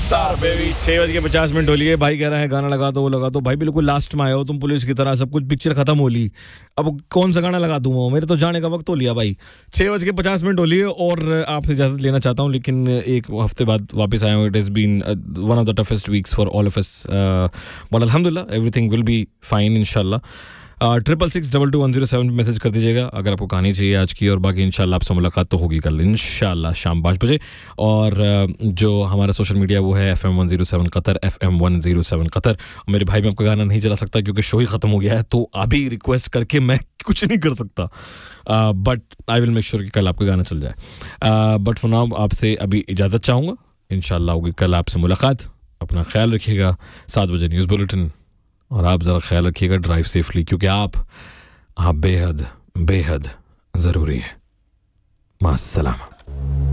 रफ्तार बेबी 6:50 हो लिए भाई कह रहा है गाना लगा दो वो लगा दो भाई बिल्कुल लास्ट में आए हो तुम पुलिस की तरह सब कुछ पिक्चर खत्म हो ली अब कौन सा गाना लगा दूंगा मेरे तो जाने का वक्त हो लिया भाई 6:50 हो लिए और आपसे इजाजत लेना चाहता हूँ लेकिन एक हफ्ते बाद वापस आया हूँ it has been one of the toughest weeks for all of us but अल्हम्दुलिल्लाह एवरीथिंग विल बी फाइन इंशाल्लाह 6662210 मैसेज कर दीजिएगा अगर आपको कहानी चाहिए आज की और बाकी इंशाल्लाह आपसे मुलाकात तो होगी कल इंशाल्लाह शाम 5 बजे और जो हमारा सोशल मीडिया वो है FM 107 कतर FM 107 कतर मेरे भाई मैं आपका गाना नहीं चला सकता क्योंकि शो ही ख़त्म हो गया है तो अभी रिक्वेस्ट करके मैं कुछ नहीं कर सकता but I will make sure कि कल आपका गाना चल जाए बट फॉर नाउ आपसे अभी इजाज़त चाहूँगा इंशाल्लाह होगी कल आपसे मुलाकात अपना ख्याल रखिएगा 7 बजे न्यूज़ बुलेटिन और आप ज़रा ख्याल रखिएगा ड्राइव सेफली क्योंकि आप बेहद बेहद ज़रूरी है मास्सलामा